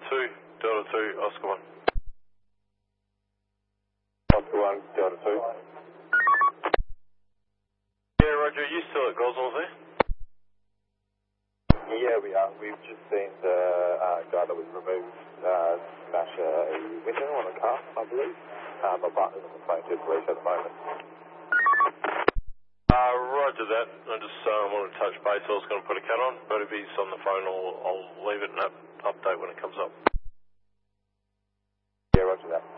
Delta 2, Oscar 1. Oscar 1, Delta 2. Yeah, Roger, are you still at Goswell's there? Yeah, we are. We've just seen the guy that was removed smash a window on a car, I believe. My partner's on the phone to the police at the moment. Roger that. I just wanted to touch base. I was going to put a cat on, but if he's on the phone, I'll leave it and update when it comes up. Yeah, roger that.